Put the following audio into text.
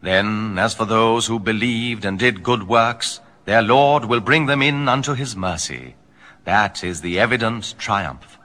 Then, as for those who believed and did good works, their Lord will bring them in unto his mercy. That is the evident triumph